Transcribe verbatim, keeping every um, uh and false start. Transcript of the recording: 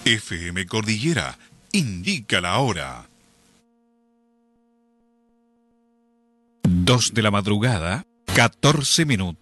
F M Cordillera indica la hora. Dos de la madrugada, catorce minutos.